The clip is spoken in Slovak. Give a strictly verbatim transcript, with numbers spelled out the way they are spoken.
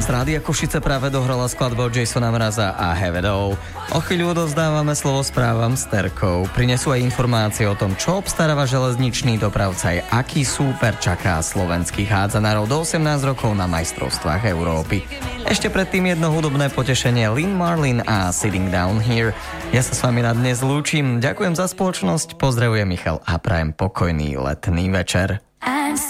z Rádia Košice práve dohrala skladbou Jasona Mraza a Have It All. O chvíľu odovzdávame slovo správam s Terkou. Prinesú aj informácie o tom, čo obstaráva železničný dopravca aj aký súper čaká slovenských hádzanárov do osemnásť rokov na majstrovstvách Európy. Ešte predtým jedno hudobné potešenie Lynn Marlin a Sitting Down Here. Ja sa s vami na dnes lúčim. Ďakujem za spoločnosť, pozdravujem Michal a prajem pokojný letný večer.